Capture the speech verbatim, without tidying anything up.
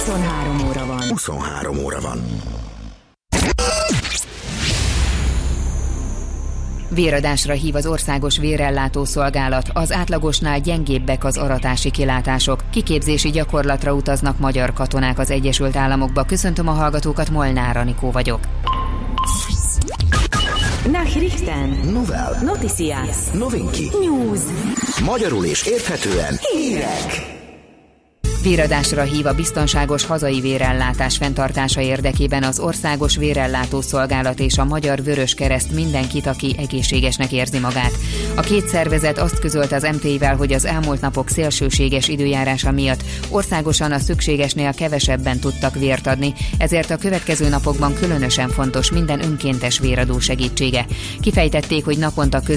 huszonhárom óra van. huszonhárom óra van. Véradásra hív az Országos Vérellátó Szolgálat, az átlagosnál gyengébbek az aratási kilátások. Kiképzési gyakorlatra utaznak magyar katonák az Egyesült Államokba. Köszöntöm a hallgatókat, Molnár Anikó vagyok. Nachrichten. Novel. Noticias. Novinki. News. Magyarul és érthetően. Hírek. Véradásra hív a biztonságos hazai vérellátás fenntartása érdekében az Országos Vérellátó Szolgálat és a Magyar Vöröskereszt mindenkit, aki egészségesnek érzi magát. A két szervezet azt közölte az em té i-vel, hogy az elmúlt napok szélsőséges időjárása miatt országosan a szükségesnél kevesebben tudtak vért adni, ezért a következő napokban különösen fontos minden önkéntes véradó segítsége. Kifejtették, hogy naponta köz